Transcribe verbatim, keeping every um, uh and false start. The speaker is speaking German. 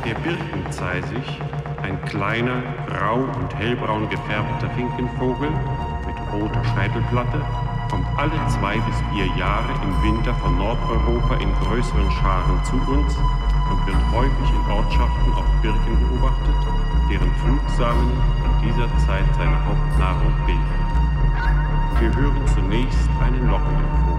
Der Birkenzeisig, ein kleiner, grau und hellbraun gefärbter Finkenvogel mit roter Scheitelplatte, kommt alle zwei bis vier Jahre im Winter von Nordeuropa in größeren Scharen zu uns und wird häufig in Ortschaften auf Birken beobachtet, deren Flugsamen in dieser Zeit seine Hauptnahrung bilden. Wir hören zunächst einen Lockenempfang.